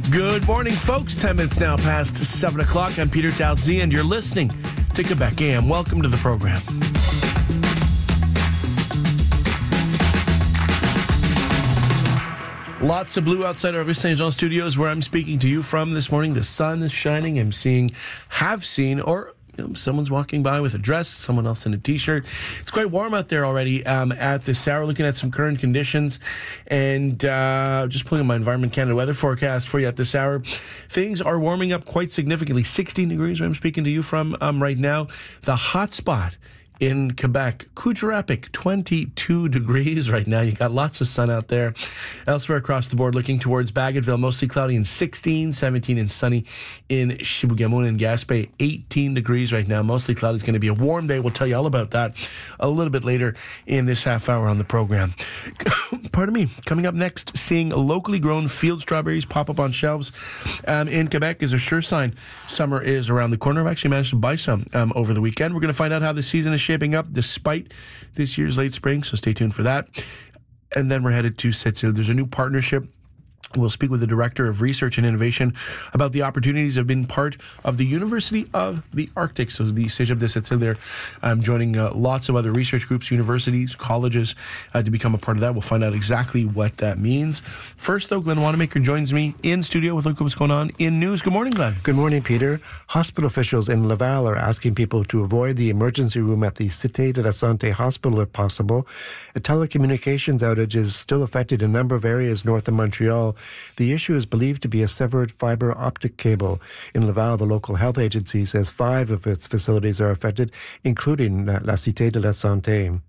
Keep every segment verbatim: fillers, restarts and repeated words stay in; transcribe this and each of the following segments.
Good morning, folks. ten minutes now past seven o'clock. I'm Peter Dalzey, and you're listening to Quebec A M. Welcome to the program. Lots of blue outside our Saint Jean studios where I'm speaking to you from this morning. The sun is shining. I'm seeing, have seen, or you know, someone's walking by with a dress, someone else in a t-shirt. It's quite warm out there already um, at this hour. Looking at some current conditions and uh, just pulling up my Environment Canada weather forecast for you at this hour. Things are warming up quite significantly. sixteen degrees where I'm speaking to you from um, right now. The hot spot in Quebec, Kuujjuaq, twenty-two degrees right now. You got lots of sun out there. Elsewhere across the board, looking towards Bagotville, mostly cloudy and sixteen, seventeen and sunny in Chibougamau and Gaspé, eighteen degrees right now. Mostly cloudy. It's going to be a warm day. We'll tell you all about that a little bit later in this half hour on the program. Pardon me. Coming up next, seeing locally grown field strawberries pop up on shelves um, in Quebec is a sure sign summer is around the corner. I've actually managed to buy some um, over the weekend. We're going to find out how the season is shaping up despite this year's late spring, so stay tuned for that. And then we're headed to Sept-Îles. There's a new partnership. We'll speak with the Director of Research and Innovation about the opportunities of being part of the University of the Arctic. So the Cégep de Sept-Îles there. I'm joining uh, lots of other research groups, universities, colleges uh, to become a part of that. We'll find out exactly what that means. First, though, Glenn Wanamaker joins me in studio with a look at what's going on in news. Good morning, Glenn. Good morning, Peter. Hospital officials in Laval are asking people to avoid the emergency room at the Cité de la Santé Hospital if possible. A telecommunications outage is still affected a number of areas north of Montreal. The issue is believed to be a severed fiber optic cable. In Laval, the local health agency says five of its facilities are affected, including La Cité de la Santé.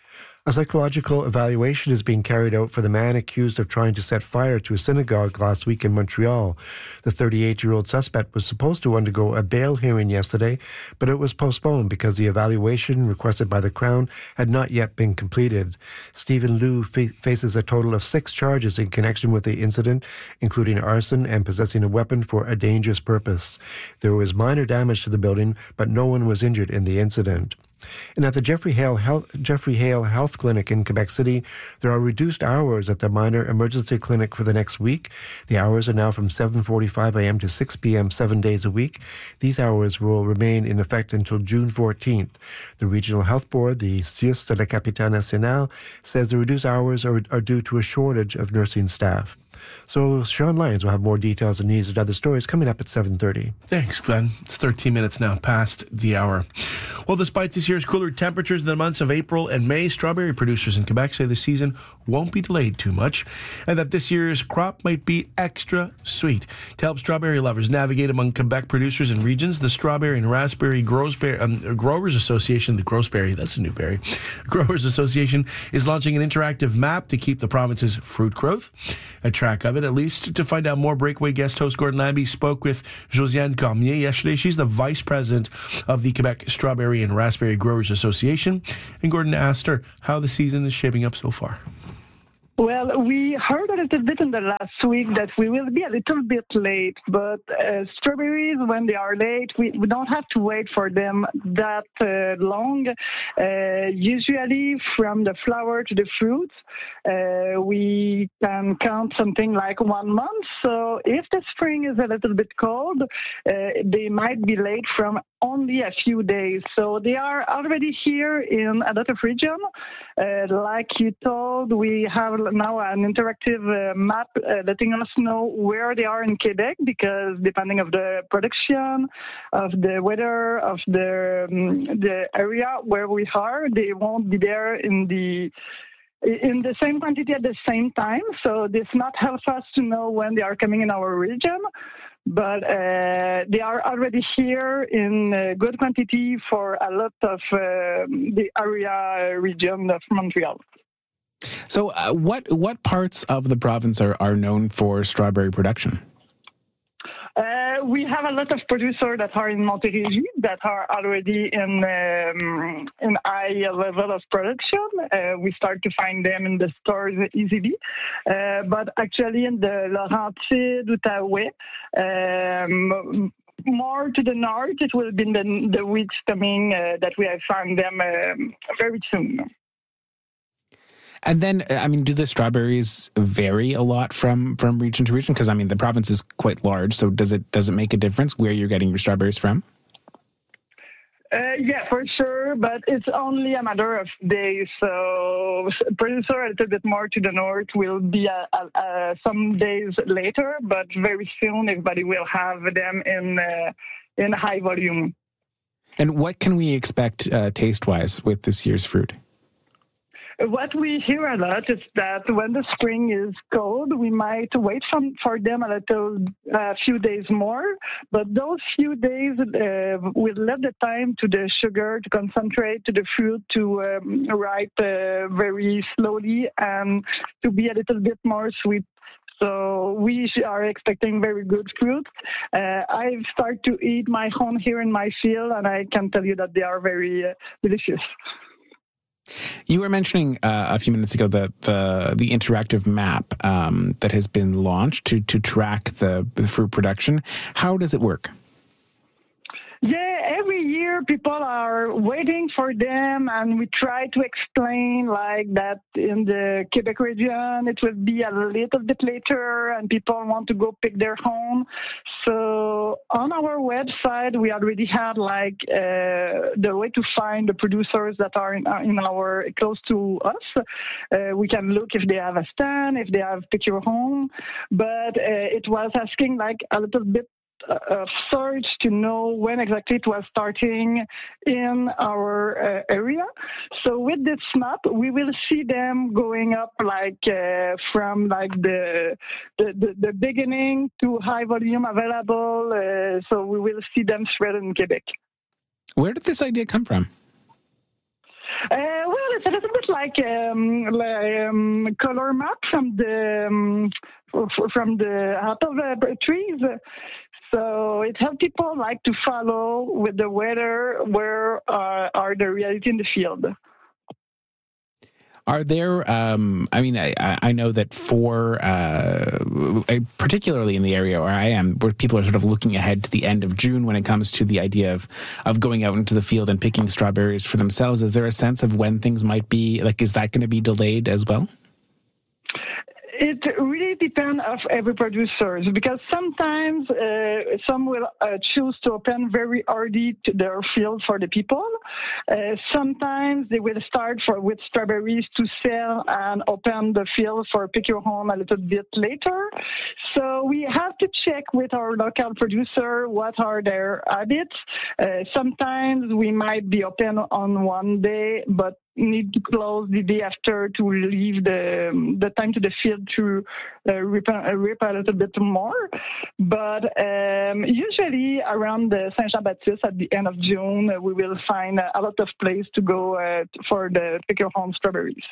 A psychological evaluation is being carried out for the man accused of trying to set fire to a synagogue last week in Montreal. The thirty-eight-year-old suspect was supposed to undergo a bail hearing yesterday, but it was postponed because the evaluation requested by the Crown had not yet been completed. Stephen Liu fa- faces a total of six charges in connection with the incident, including arson and possessing a weapon for a dangerous purpose. There was minor damage to the building, but no one was injured in the incident. And at the Jeffrey Hale Health, Jeffrey Hale Health Clinic in Quebec City, there are reduced hours at the minor emergency clinic for the next week. The hours are now from seven forty-five a.m. to six p.m. seven days a week. These hours will remain in effect until June fourteenth. The Regional Health Board, the C I U S de la Capitale Nationale, says the reduced hours are, are due to a shortage of nursing staff. So Sean Lyons will have more details and news and other stories coming up at seven thirty. Thanks, Glenn. It's thirteen minutes now past the hour. Well, despite this year's cooler temperatures in the months of April and May, strawberry producers in Quebec say the season won't be delayed too much and that this year's crop might be extra sweet. To help strawberry lovers navigate among Quebec producers and regions, the Strawberry and Raspberry Growsberry, um, Growers Association, the Growsberry, that's a new berry, Growers Association is launching an interactive map to keep the province's fruit growth. A track of it, at least. To find out more, Breakaway guest host Gordon Lambie spoke with Josiane Cormier yesterday. She's the vice president of the Quebec Strawberry and Raspberry Growers Association. And Gordon asked her how the season is shaping up so far. Well, we heard a little bit in the last week that we will be a little bit late, but uh, strawberries, when they are late, we, we don't have to wait for them that uh, long. Uh, usually from the flower to the fruit, uh, we can count something like one month. So if the spring is a little bit cold, uh, they might be late from only a few days. So they are already here in a lot of regions. Uh, like you told, we have now an interactive uh, map uh, letting us know where they are in Quebec, because depending of the production, of the weather, of the um, the area where we are, they won't be there in the in the same quantity at the same time. So this not help us to know when they are coming in our region. But uh, they are already here in uh, good quantity for a lot of uh, the area region of Montreal. So uh, what what parts of the province are, are known for strawberry production? Uh, we have a lot of producers that are in Montérégie that are already in um, in high level of production. Uh, we start to find them in the stores easily, uh, but actually in the Laurentides, Outaouais, um, more to the north, it will be in the, the weeks coming uh, that we have found them um, very soon. And then, I mean, do the strawberries vary a lot from, from region to region? Because, I mean, the province is quite large, so does it does it make a difference where you're getting your strawberries from? Uh, yeah, for sure, but it's only a matter of days. So producer a little bit more to the north will be uh, uh, some days later, but very soon everybody will have them in uh, in high volume. And what can we expect uh, taste-wise with this year's fruit? What we hear a lot is that when the spring is cold, we might wait from, for them a little, a uh, few days more. But those few days uh, will let the time to the sugar to concentrate, to the fruit to um, ripe uh, very slowly and to be a little bit more sweet. So we are expecting very good fruit. Uh, I've started to eat my own here in my field, and I can tell you that they are very uh, delicious. You were mentioning uh, a few minutes ago the the, the interactive map um, that has been launched to to track the, the fruit production. How does it work? Yeah, every year people are waiting for them, and we try to explain like that in the Quebec region it will be a little bit later and people want to go pick their own. So on our website we already had like uh, the way to find the producers that are in, uh, in our close to us. Uh, we can look if they have a stand, if they have pick your home, but uh, it was asking like a little bit Uh, search to know when exactly it was starting in our uh, area. So with this map, we will see them going up like uh, from like the, the the the beginning to high volume available. Uh, so we will see them spread in Quebec. Where did this idea come from? Uh, well, it's a little bit like um, like, um, color map from the um, from the apple uh, trees. So it helps people like to follow with the weather where uh, are the reality in the field. Are there, um, I mean, I, I know that for, uh, particularly in the area where I am, where people are sort of looking ahead to the end of June when it comes to the idea of, of going out into the field and picking strawberries for themselves, is there a sense of when things might be, like, is that going to be delayed as well? It really depends of every producer, because sometimes uh, some will uh, choose to open very early to their field for the people. Uh, sometimes they will start for with strawberries to sell and open the field for pick your home a little bit later. So we have to check with our local producer what are their habits. Uh, sometimes we might be open on one day, but need to close the day after to leave the the time to the field to uh, rip, uh, rip a little bit more. But um, usually around the Saint-Jean-Baptiste at the end of June, uh, we will find a lot of place to go uh, for the pick your home strawberries.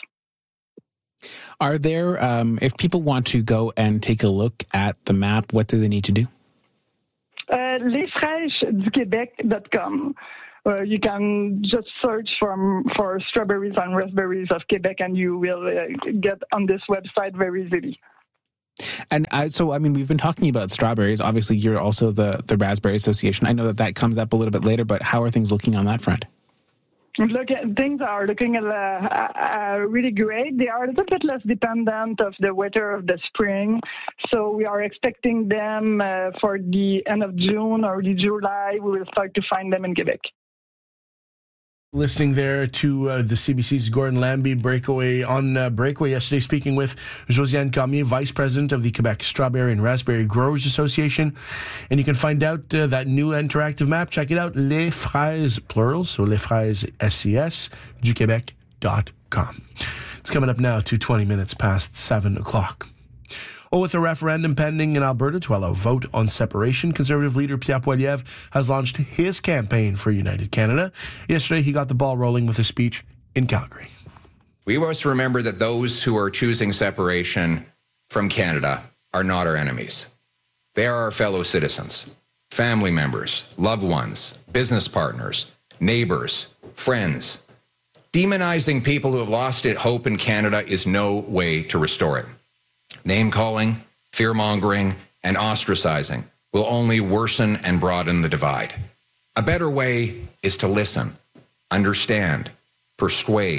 Are there, um, if people want to go and take a look at the map, what do they need to do? Uh, les fraîches du Québec dot com. Uh, you can just search for, for strawberries and raspberries of Quebec, and you will uh, get on this website very easily. And uh, so, I mean, we've been talking about strawberries. Obviously, you're also the, the Raspberry Association. I know that that comes up a little bit later, but how are things looking on that front? Look, things are looking uh, uh, really great. They are a little bit less dependent of the weather of the spring. So we are expecting them uh, for the end of June or the July. We will start to find them in Quebec. Listening there to uh, the C B C's Gordon Lambie breakaway on uh, Breakaway yesterday, speaking with Josiane Cormier, Vice President of the Quebec Strawberry and Raspberry Growers Association. And you can find out uh, that new interactive map. Check it out, Les Fraises, plural, so Les Fraises, S C S, du Québec dot com. It's coming up now to twenty minutes past seven o'clock. Well, with a referendum pending in Alberta to allow a vote on separation, Conservative leader Pierre Poilievre has launched his campaign for United Canada. Yesterday, he got the ball rolling with a speech in Calgary. We must remember that those who are choosing separation from Canada are not our enemies. They are our fellow citizens, family members, loved ones, business partners, neighbors, friends. Demonizing people who have lost hope in Canada is no way to restore it. Name-calling, fear-mongering, and ostracizing will only worsen and broaden the divide. A better way is to listen, understand, persuade,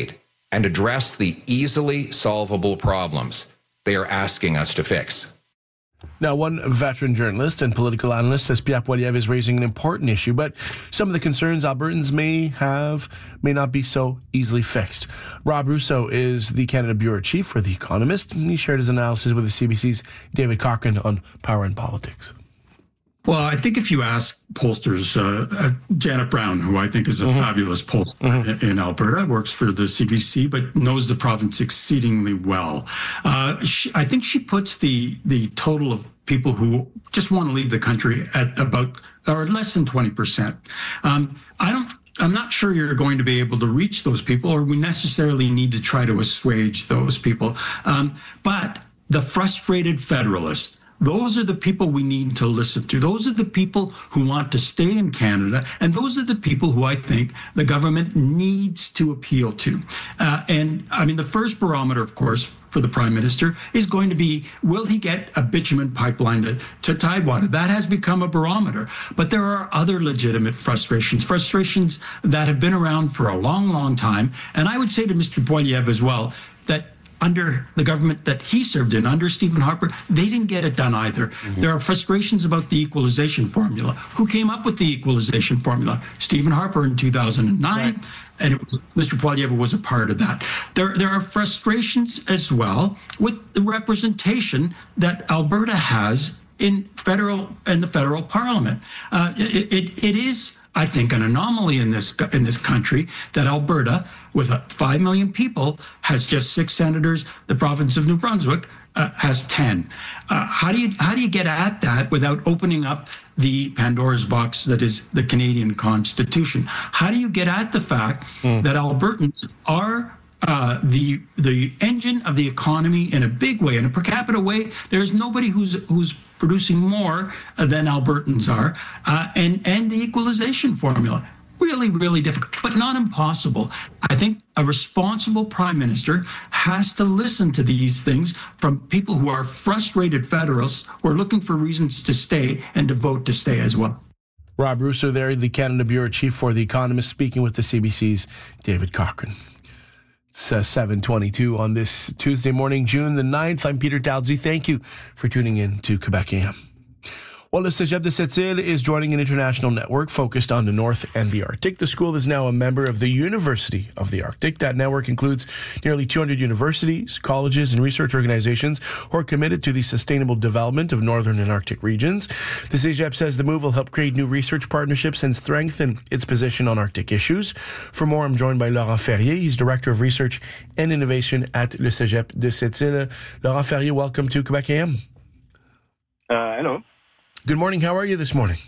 and address the easily solvable problems they are asking us to fix. Now, one veteran journalist and political analyst says Pierre Poilievre is raising an important issue, but some of the concerns Albertans may have may not be so easily fixed. Rob Rousseau is the Canada Bureau Chief for The Economist, and he shared his analysis with the C B C's David Cochrane on power and politics. Well, I think if you ask pollsters, uh, uh, Janet Brown, who I think is a mm-hmm. fabulous pollster mm-hmm. in, in Alberta, works for the C B C, but knows the province exceedingly well. Uh, she, I think she puts the the total of people who just want to leave the country at about or less than twenty percent. Um, I don't. I'm not sure you're going to be able to reach those people, or we necessarily need to try to assuage those people. Um, but the frustrated federalists, those are the people we need to listen to. Those are the people who want to stay in Canada, and those are the people who I think the government needs to appeal to. Uh, and I mean, the first barometer, of course, for the Prime Minister is going to be, will he get a bitumen pipeline to, to Tidewater? That has become a barometer. But there are other legitimate frustrations, frustrations that have been around for a long, long time. And I would say to Mister Poilievre as well, that under the government that he served in, under Stephen Harper, they didn't get it done either. Mm-hmm. There are frustrations about the equalization formula. Who came up with the equalization formula? Stephen Harper in two thousand nine, right. And it was, Mister Poilievre was a part of that. There, there are frustrations as well with the representation that Alberta has in federal in the federal parliament. Uh, it, it, it is, I think, an anomaly in this in this country that Alberta, with five million people, has just six senators. The province of New Brunswick uh, has ten. Uh, how do you how do you get at that without opening up the Pandora's box that is the Canadian Constitution? How do you get at the fact mm. that Albertans are Uh, the the engine of the economy in a big way, in a per capita way? There's nobody who's who's producing more than Albertans are, uh, and and the equalization formula, really really difficult, but not impossible. I think a responsible Prime Minister has to listen to these things from people who are frustrated federalists who are looking for reasons to stay and to vote to stay as well. Rob Rousseau there, the Canada Bureau Chief for The Economist, speaking with the C B C's David Cochrane. It's uh, seven twenty-two on this Tuesday morning, June the ninth. I'm Peter Dalsey. Thank you for tuning in to Quebec A M. Well, the Cégep de Sept-Îles is joining an international network focused on the North and the Arctic. The school is now a member of the University of the Arctic. That network includes nearly two hundred universities, colleges, and research organizations who are committed to the sustainable development of northern and Arctic regions. The Cégep says the move will help create new research partnerships and strengthen its position on Arctic issues. For more, I'm joined by Laurent Ferrier. He's Director of Research and Innovation at Le Cégep de Sept-Îles. Laurent Ferrier, welcome to Quebec A M. Uh, hello. Good morning. How are you this morning?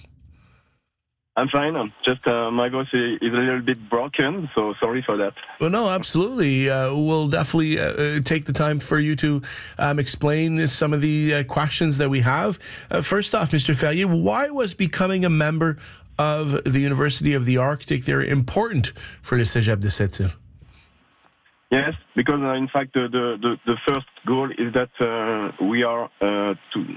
I'm fine. I'm just uh, my voice is a little bit broken, so sorry for that. Well, no, absolutely. Uh, we'll definitely uh, take the time for you to um, explain some of the uh, questions that we have. Uh, first off, Mister Ferrier, why was becoming a member of the University of the Arctic there important for the Cégep de Sept-Îles? Yes, because uh, in fact the, the, the first goal is that uh, we are uh, to